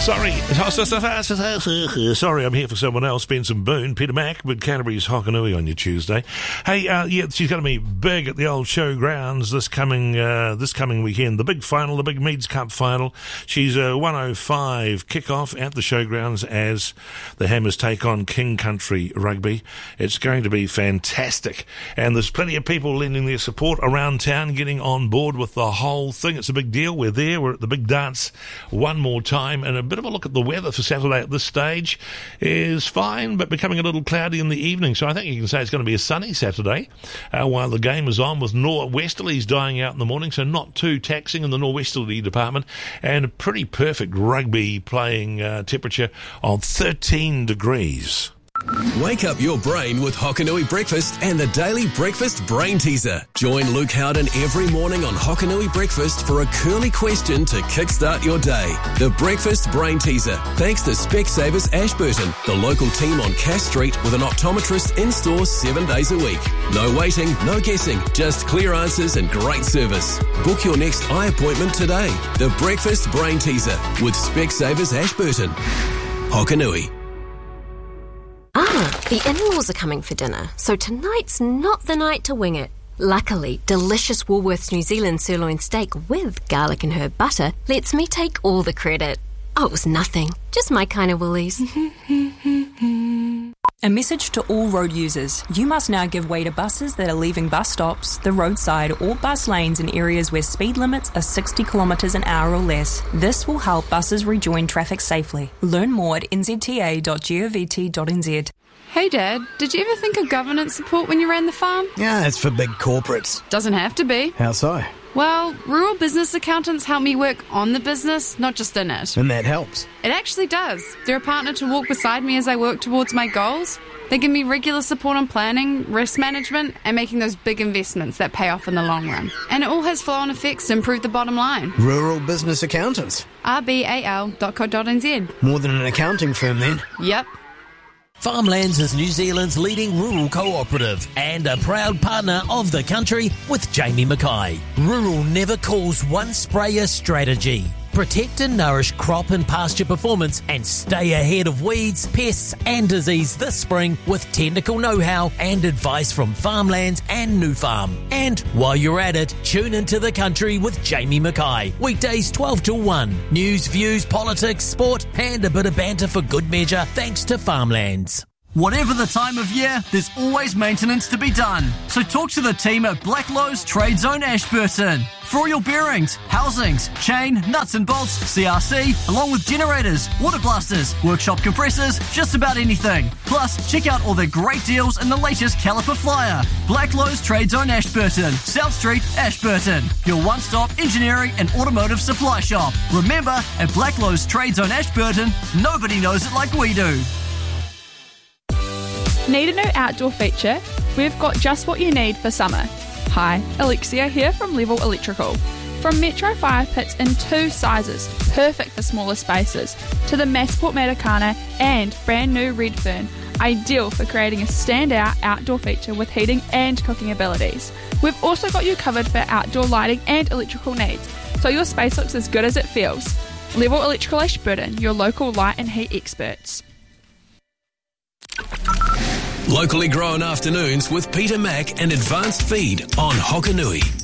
Sorry, I'm here for someone else. Spencer Boone, Peter Mack with Canterbury's Hokanui on your Tuesday. Hey, she's going to be big at the old showgrounds this coming weekend. The big final, the big Meads Cup final. She's a 1:05 kickoff at the showgrounds as the Hammers take on King Country Rugby. It's going to be fantastic, and there's plenty of people lending their support around town, getting on board with the whole thing. It's a big deal. We're there. We're at the big dance one more time, and a bit of a look at the weather for Saturday at this stage is fine, but becoming a little cloudy in the evening. So I think you can say it's going to be a sunny Saturday while the game is on, with nor'westerlies dying out in the morning, so not too taxing in the nor'westerly department, and a pretty perfect rugby playing temperature of 13 degrees. Wake up your brain with Hokanui Breakfast and the Daily Breakfast Brain Teaser. Join Luke Howden every morning on Hokanui Breakfast for a curly question to kickstart your day. The Breakfast Brain Teaser, thanks to Specsavers Ashburton, the local team on Cass Street with an optometrist in-store 7 days a week. No waiting, no guessing, just clear answers and great service. Book your next eye appointment today. The Breakfast Brain Teaser with Specsavers Ashburton. Hokanui. The in-laws are coming for dinner, so tonight's not the night to wing it. Luckily, delicious Woolworths New Zealand sirloin steak with garlic and herb butter lets me take all the credit. Oh, it was nothing. Just my kind of Woolies. A message to all road users. You must now give way to buses that are leaving bus stops, the roadside or bus lanes in areas where speed limits are 60 kilometres an hour or less. This will help buses rejoin traffic safely. Learn more at nzta.govt.nz. Hey Dad, did you ever think of governance support when you ran the farm? Yeah, it's for big corporates. Doesn't have to be. How so? Well, rural business accountants help me work on the business, not just in it. And that helps? It actually does. They're a partner to walk beside me as I work towards my goals. They give me regular support on planning, risk management, and making those big investments that pay off in the long run. And it all has flow-on effects to improve the bottom line. Rural business accountants? rbal.co.nz. More than an accounting firm then? Yep. Farmlands is New Zealand's leading rural cooperative and a proud partner of the country with Jamie Mackay. Rural never calls one sprayer strategy. Protect and nourish crop and pasture performance and stay ahead of weeds, pests and disease this spring with technical know-how and advice from Farmlands and New Farm. And while you're at it, tune into The Country with Jamie Mackay. Weekdays 12 till 1. News, views, politics, sport and a bit of banter for good measure thanks to Farmlands. Whatever the time of year, there's always maintenance to be done. So talk to the team at Blacklowe's Trade Zone Ashburton. For all your bearings, housings, chain, nuts and bolts, CRC, along with generators, water blasters, workshop compressors, just about anything. Plus, check out all their great deals and the latest caliper flyer. Blacklowe's Trade Zone Ashburton, South Street, Ashburton. Your one-stop engineering and automotive supply shop. Remember, at Blacklowe's Trade Zone Ashburton, nobody knows it like we do. Need a new outdoor feature? We've got just what you need for summer. Hi, Alexia here from Level Electrical. From Metro fire pits in 2 sizes, perfect for smaller spaces, to the Massport Matakana and brand new Redfern, ideal for creating a standout outdoor feature with heating and cooking abilities. We've also got you covered for outdoor lighting and electrical needs, so your space looks as good as it feels. Level Electrical Ashburton, your local light and heat experts. Locally grown afternoons with Peter Mack and Advanced Feed on Hokanui.